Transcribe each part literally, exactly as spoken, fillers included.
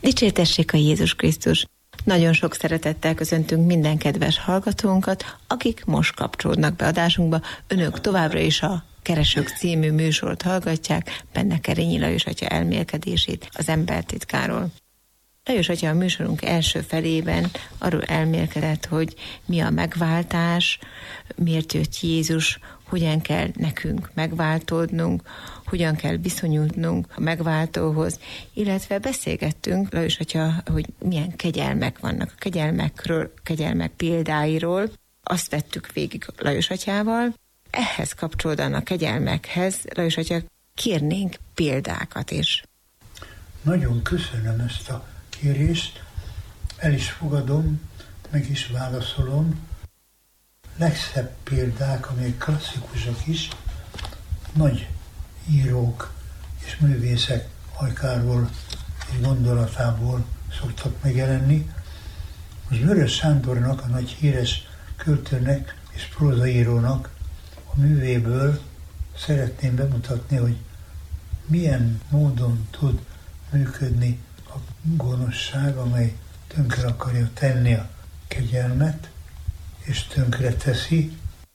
Dicsértessék a Jézus Krisztus! Nagyon sok szeretettel köszöntünk minden kedves hallgatónkat, akik most kapcsolódnak be adásunkba. Önök továbbra is a Keresők című műsort hallgatják, benne Kerényi Lajos atya elmélkedését az embertitkáról. Lajos atya a műsorunk első felében arról elmélkedett, hogy mi a megváltás, miért jött Jézus, hogyan kell nekünk megváltódnunk, hogyan kell viszonyulnunk a megváltóhoz, illetve beszélgettünk Lajos atya, hogy milyen kegyelmek vannak, a kegyelmekről, kegyelmek példáiról. Azt vettük végig Lajos atyával. Ehhez kapcsolódóan a kegyelmekhez, Lajos atya, kérnénk példákat is. Nagyon köszönöm ezt a kérést, el is fogadom, meg is válaszolom. Legszebb példák, amelyek klasszikusok is, nagy írók és művészek ajkáról és gondolatából szoktak megjelenni. Most Vörös Sándornak, a nagy híres költőnek és prózaírónak a művéből szeretném bemutatni, hogy milyen módon tud működni a gonoszság, amely tönkre akarja tenni a kegyelmet, és tönkre teszi.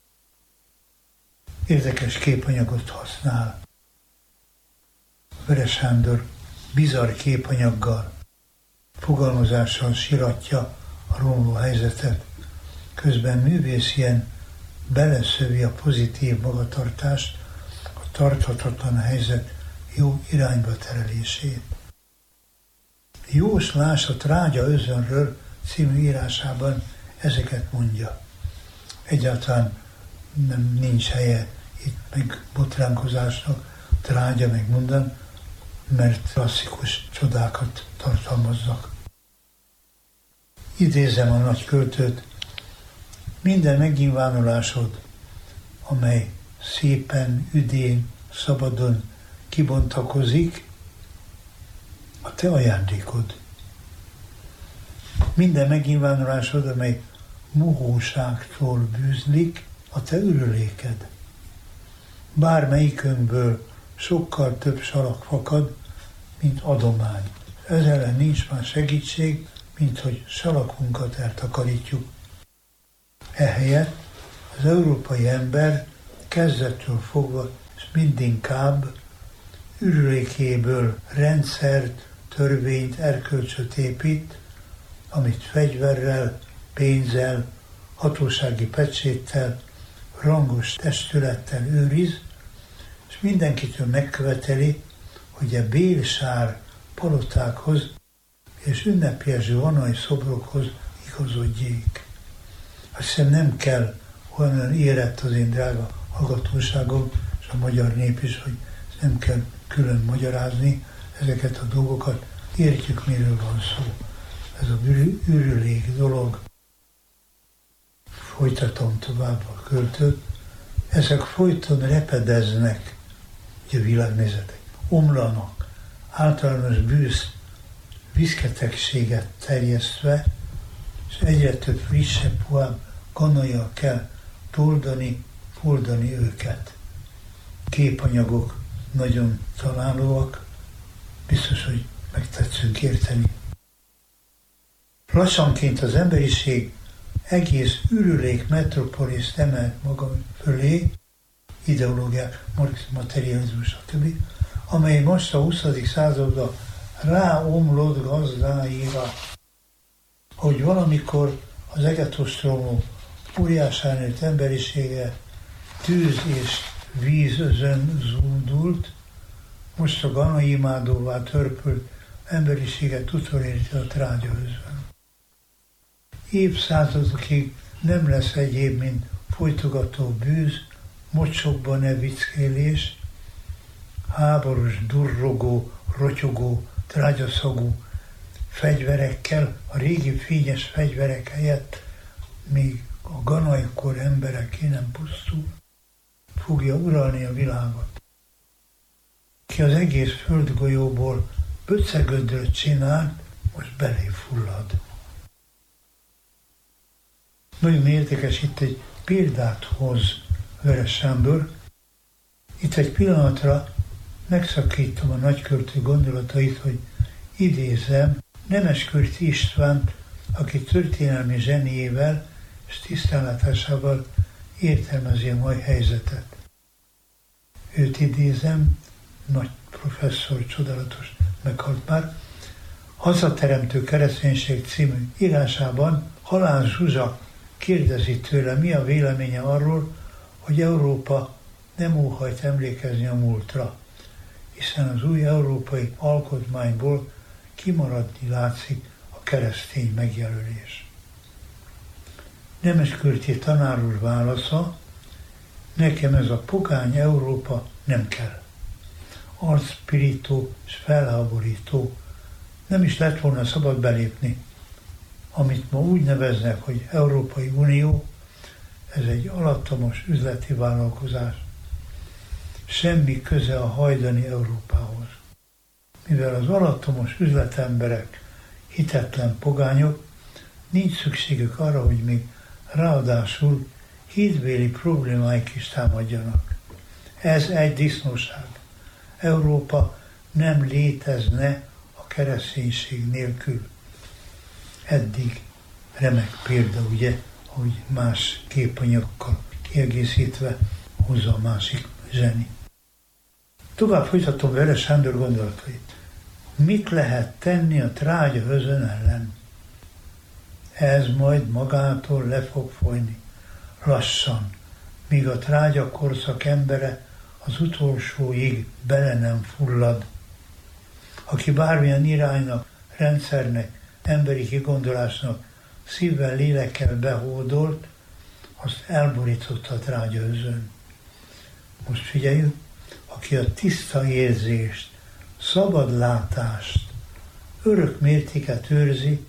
Érdekes képanyagot használ. Vörös Sándor bizarr képanyaggal, fogalmazással siratja a romló helyzetet, közben művészien beleszövi a pozitív magatartást, a tarthatatlan helyzet jó irányba terelését. Jóslás a Trágya özönről című írásában ezeket mondja. Egyáltalán nem nincs helye itt meg botránkozásnak, trágya meg mondan, mert klasszikus csodákat tartalmazzak. Idézem a nagy költőt: minden megnyilvánulásod, amely szépen, üdén, szabadon kibontakozik, a te ajándékod. Minden megnyilvánulásod, amely mohóságtól bűzlik, a te ürüléked. Bármelyikünkből sokkal több salak fakad, mint adomány. Ez ellen nincs már segítség, mint hogy salakunkat eltakarítjuk. Ehelyett az európai ember kezdettől fogva és mindinkább ürülékéből rendszert, törvényt, erkölcsöt épít, amit fegyverrel, pénzzel, hatósági pecséttel, rangos testülettel őriz, és mindenkitől megköveteli, hogy a bélsár palotákhoz és ünnepélyes vanai szobrokhoz igazodjék. Azt hiszem nem kell olyan érett az én drága hallgatóságom, és a magyar nép is, hogy nem kell külön magyarázni ezeket a dolgokat. Értjük, miről van szó. Ez a ürülék dolog. Folytatom tovább a költőt. Ezek folyton repedeznek, ugye világnézetek, omlanak, általános bűz, viszketegséget terjesztve, és egyre több frissebb, puhább ganajjal kell toldani, foldani őket. Képanyagok nagyon találóak, biztos, hogy megtetszünk érteni. Lassanként az emberiség egész ürülék metropoliszt emelt maga fölé, ideológiák, marxizmus, materializmus, stb., amely most a huszadik században ráomlott gazdáira, hogy valamikor az egetosztromló óriásán nőtt emberisége tűz és víz özön zúdult, most a ganaimádóvá törpült emberiséget utolérti a trágya özön. Évszázadokig nem lesz egyéb, mint folytogató bűz, mocsokban ne vickélés, háborús, durrogó, rotyogó, trágyaszagú fegyverekkel, a régi fényes fegyverek helyett még a ganajkor emberek ki nem pusztul, fogja uralni a világot. Ki az egész földgolyóból böcegödröt csinált, most belé fullad. Nagyon érdekes, itt egy példát hoz Vörös Sándor. Itt egy pillanatra megszakítom a nagyköltő gondolatait, hogy idézem Nemeskürti Istvánt, aki történelmi zseniével és tisztánlátásával értelmezi a mai helyzetet. Őt idézem, nagy professzor, csodálatos, meghalt már, Hazateremtő kereszténység című írásában Halál Zsuzsa kérdezi tőle, mi a véleménye arról, hogy Európa nem óhajt emlékezni a múltra, hiszen az új európai alkotmányból kimaradni látszik a keresztény megjelölés. Nemeskürti tanár úr válasza, nekem ez a pogány Európa nem kell. Arcpirító és felháborító, nem is lett volna szabad belépni. Amit ma úgy neveznek, hogy Európai Unió, ez egy alattomos üzleti vállalkozás. Semmi köze a hajdani Európához. Mivel az alattomos üzletemberek hitetlen pogányok, nincs szükségük arra, hogy még ráadásul hídbéli problémáik is támadjanak. Ez egy disznóság. Európa nem létezne a kereszténység nélkül. Eddig remek példa, ugye, ahogy más képanyagokkal kiegészítve hozza a másik zseni. Tovább folytatom vele Sándor gondolatait. Mit lehet tenni a trágya özön ellen? Ez majd magától le fog folyni, lassan, míg a trágya korszak embere az utolsóig bele nem fullad. Aki bármilyen iránynak, rendszernek, emberi kigondolásnak szívvel, lélekkel behódolt, azt elborította a trágya özön. Most figyeljük, aki a tiszta érzést, szabad látást, örök mértéket őrzi,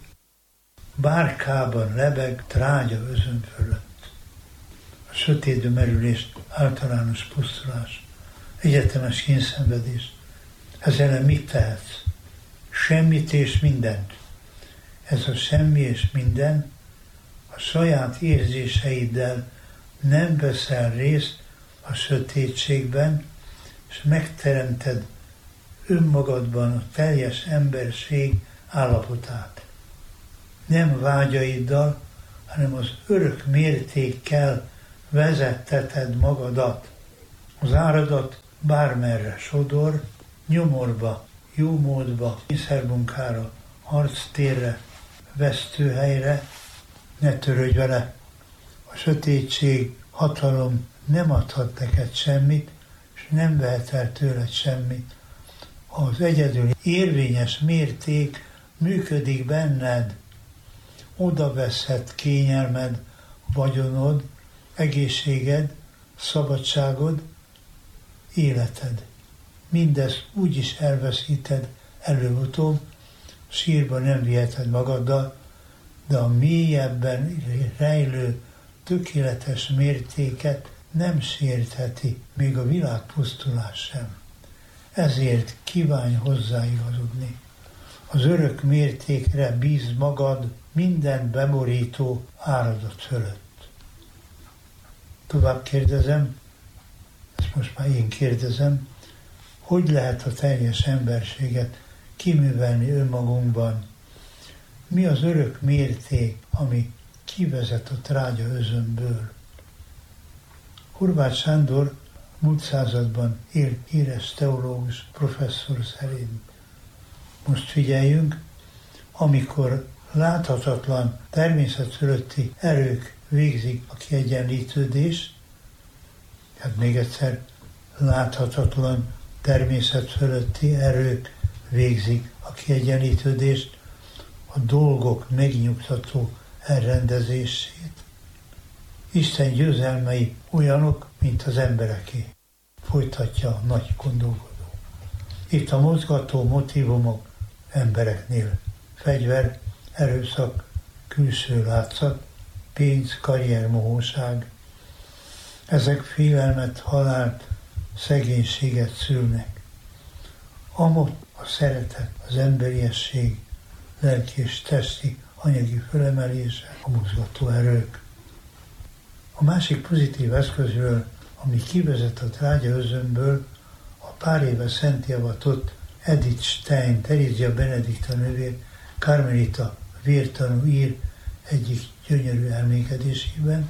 bárkában lebeg trágya özön fölött. A sötétbe merülés, általános pusztulás, egyetemes kényszenvedés. Ez ellen mit tehetsz? Semmit és mindent. Ez a semmi és minden a saját érzéseiddel nem veszel részt a sötétségben, és megteremted önmagadban a teljes emberség állapotát. Nem vágyaiddal, hanem az örök mértékkel vezetteted magadat. Az áradat bármerre sodor, nyomorba, jómódba, kényszermunkára, harctérre, vesztőhelyre, ne törődj vele. A sötétség, hatalom nem adhat neked semmit, és nem vehet el tőled semmit. Az egyedül érvényes mérték működik benned, oda veszhet kényelmed, vagyonod, egészséged, szabadságod, életed. Mindezt úgy is elveszíted előbb-utóbb, sírba nem viheted magaddal, de a mélyebben rejlő tökéletes mértéket nem sértheti, még a világpusztulás sem. Ezért kívánj hozzáigazodni. Az örök mértékre bízd magad minden beborító áradat fölött. Tovább kérdezem, ezt most már én kérdezem, hogy lehet a teljes emberséget kiművelni önmagunkban? Mi az örök mérték, ami kivezet a trágya özönből? Horváth Sándor múlt században élt híres teológus professzor szerint. Most figyeljünk, amikor láthatatlan természet fölötti erők végzik a kiegyenlítődést, hát még egyszer, láthatatlan természet fölötti erők végzik a kiegyenlítődést, a dolgok megnyugtató elrendezését. Isten győzelmei olyanok, mint az embereké, folytatja a nagy gondolkodó. Itt a mozgató motívumok embereknél: fegyver, erőszak, külső látszat, pénz, karrier, mohóság. Ezek félelmet, halált, szegénységet szülnek. Amott a szeretet, az emberiesség, lelki és testi, anyagi fölemelése, a mozgató erők. A másik pozitív eszközről, ami kivezet a trágya özönből, a pár éve szentté avatott Edith Stein, Terézia Benedikta nővér Karmelita vértanú ír egyik gyönyörű emlékezésében,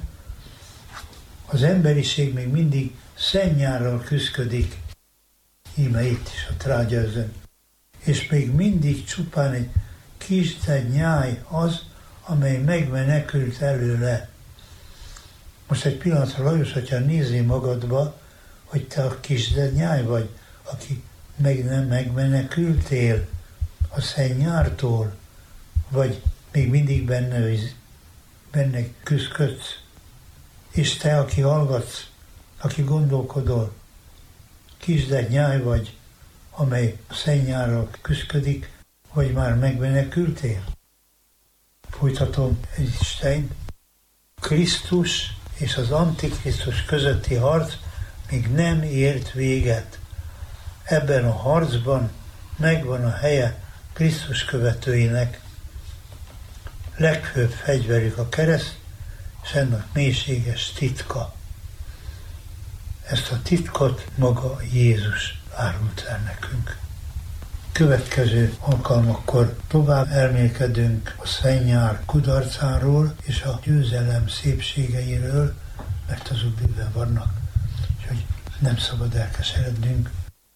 az emberiség még mindig szennyárral küszködik, íme itt is a trágyaözön, és még mindig csupán egy kisdegy nyáj az, amely megmenekült előle. Most egy pillanatra, Lajos atya, nézzél magadba, hogy te a kisdegy nyáj vagy, aki meg nem megmenekültél a szennyártól, vagy még mindig benne, benne küszködsz. És te, aki hallgatsz, aki gondolkodol, kisdegy nyáj vagy, amely a szennyárral küszködik, vagy már megmenekültél? Folytatom egy Isten. Krisztus és az Antikrisztus közötti harc még nem ért véget. Ebben a harcban megvan a helye Krisztus követőinek. Legfőbb fegyverük a kereszt, és ennek mélységes titka. Ezt a titkot maga Jézus árult el nekünk. Következő alkalmakkor tovább elmélkedünk a szennyár kudarcáról és a győzelem szépségeiről, mert azok bőven vannak, úgyhogy nem szabad elkeserednünk.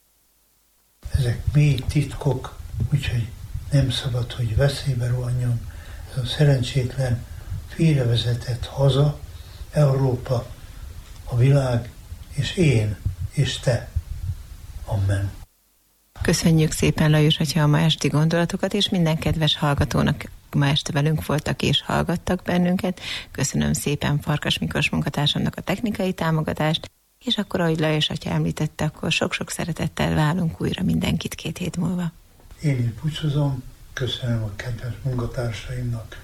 Ezek mély titkok, úgyhogy nem szabad, hogy veszélybe rohanjon ez a szerencsétlen, félrevezetett haza, Európa, a világ, és én, és te. Amen. Köszönjük szépen, Lajos atya, a ma esti gondolatokat, és minden kedves hallgatónak ma este velünk voltak és hallgattak bennünket. Köszönöm szépen Farkas Miklós munkatársamnak a technikai támogatást, és akkor, ahogy Lajos atya említette, akkor sok-sok szeretettel várunk újra mindenkit két hét múlva. Én is búcsúzom, köszönöm a kedves munkatársaimnak,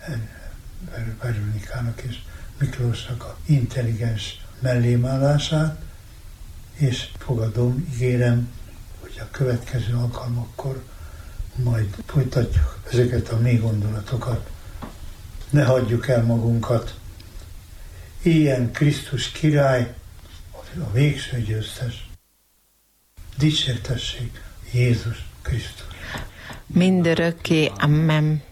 Veronikának és Miklósnak a intelligens mellémállását, és fogadom, ígérem, hogy a következő alkalmakkor majd folytatjuk ezeket a mély gondolatokat. Ne hagyjuk el magunkat. Éljen Krisztus király, a végső győztes. Dicsértessék Jézus Krisztus. Mindörökké. Amen.